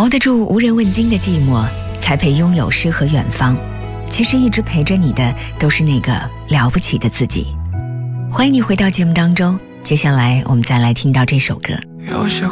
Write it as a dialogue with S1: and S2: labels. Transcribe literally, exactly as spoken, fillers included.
S1: 熬得住无人问津的寂寞，才配拥有诗和远方。其实一直陪着你的都是那个了不起的自己。欢迎你回到节目当中，接下来我们再来听到这首歌。
S2: 有些